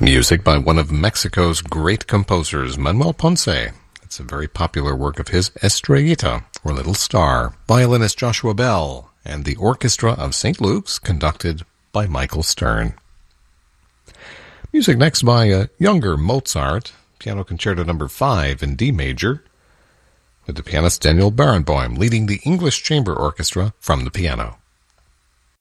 Music by one of Mexico's great composers, Manuel Ponce. It's a very popular work of his, Estrellita, or Little Star. Violinist Joshua Bell, and the Orchestra of St. Luke's, conducted by Michael Stern. Music next by a younger Mozart, Piano Concerto No. 5 in D major, with the pianist Daniel Barenboim leading the English Chamber Orchestra from the piano.